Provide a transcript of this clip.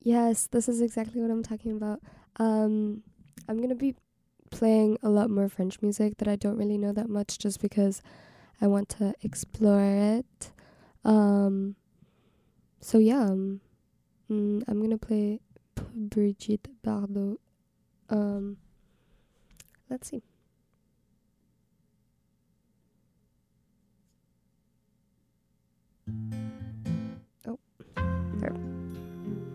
Yes, this is exactly what I'm talking about. I'm gonna be playing a lot more French music that I don't really know that much just because I want to explore it. Um, so yeah, I'm gonna play Brigitte Bardot. Um, let's see.